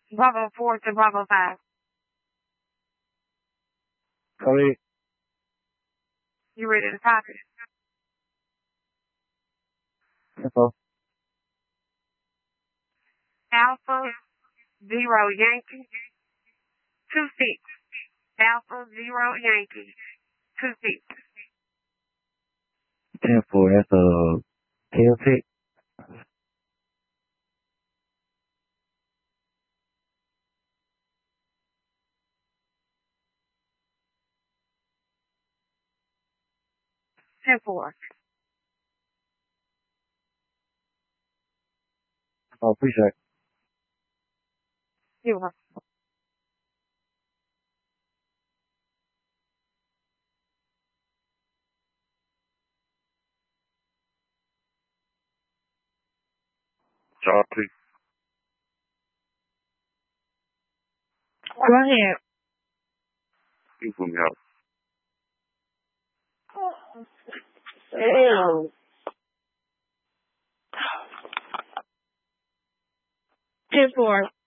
Bravo 4 to Bravo 5. Copy. You ready to copy? Info. Alpha 0 Yankee 26. Alpha 0 Yankee 26. 10-4, that's KLT. Ten four. Oh, appreciate it. You're welcome. Copy. Go ahead. You put me out. Damn. 10-4.